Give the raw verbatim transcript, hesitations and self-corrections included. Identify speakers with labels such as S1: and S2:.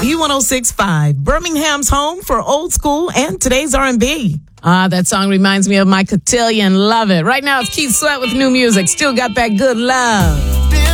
S1: B one oh six point five, Birmingham's home for old school and today's R and B.
S2: Ah, that song reminds me of my cotillion. Love it. Right now it's Keith Sweat with new music. Still got that good love.